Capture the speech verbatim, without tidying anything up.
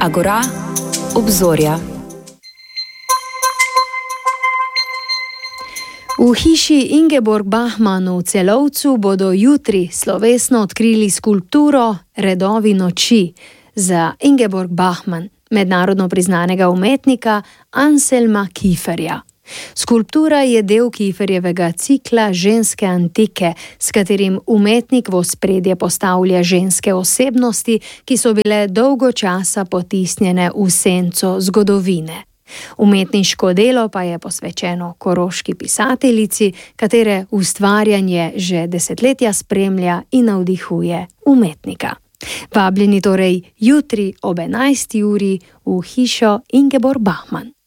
Agora, obzorja. V hiši Ingeborg Bachmann v Celovcu bodo jutri slovesno odkrili skulpturo Redovi noči za Ingeborg Bachmann, mednarodno priznanega umetnika Anselma Kieferja. Skulptura je del Kieferjevega cikla Ženske antike, s katerim umetnik v ospredje postavlja ženske osebnosti, ki so bile dolgo časa potisnjene v senco zgodovine. Umetniško delo pa je posvečeno koroški pisateljici, katere ustvarjanje že desetletja spremlja in navdihuje umetnika. Vabljeni torej jutri ob enajsti uri v hišo Ingeborg Bachmann.